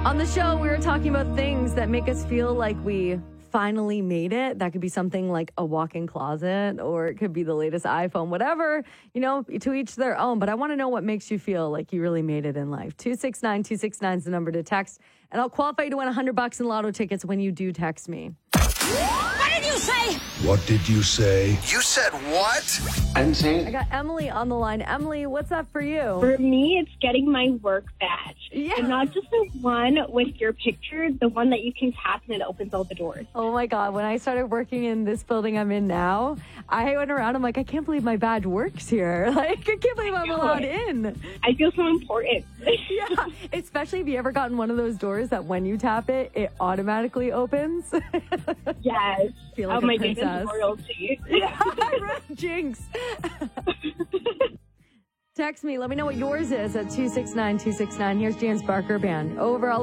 On the show, we were talking about things that make us feel like we finally made it. That could be something like a walk-in closet, or it could be the latest iPhone, whatever, to each their own. But I want to know what makes you feel like you really made it in life. 269-269 is the number to text. And I'll qualify you to win $100 in lotto tickets when you do text me. What did you say? What did you say? You said what? I didn't say it. I got Emily on the line. Emily, what's up for you? For me, it's getting my work badge. Yeah. And not just the one with your picture, the one that you can tap and it opens all the doors. Oh my God. When I started working in this building I'm in now, I went around, I'm like, I can't believe my badge works here. Like, I can't believe I'm allowed in. I feel so important. Yeah. Especially if you ever gotten one of those doors that when you tap it, it automatically opens. Yes. Feel like oh a my princess. goodness, royalty. Yeah, Jinx. Text me. Let me know what yours is at 269-269. Here's James Barker Band. Over